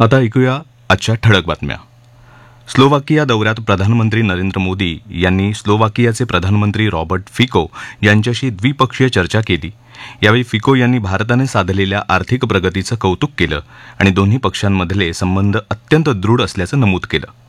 आता ऐकूया आजच्या ठळक बातम्या. स्लोवाकिया दौऱ्यात प्रधानमंत्री नरेंद्र मोदी यांनी स्लोवाकियाचे प्रधानमंत्री रॉबर्ट फिको यांच्याशी द्विपक्षीय चर्चा केली. यावेळी फिको यांनी भारताने साधलेल्या आर्थिक प्रगतीचं कौतुक केलं आणि दोन्ही पक्षांमधले संबंध अत्यंत दृढ असल्याचं नमूद केलं.